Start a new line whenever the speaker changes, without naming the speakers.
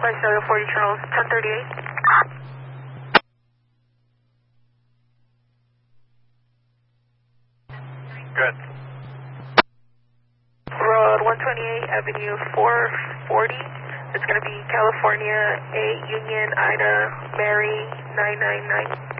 5740 Charles, 1038.
Good.
Road 128 Avenue 440. It's going to be California 8 Union Ida Mary 999.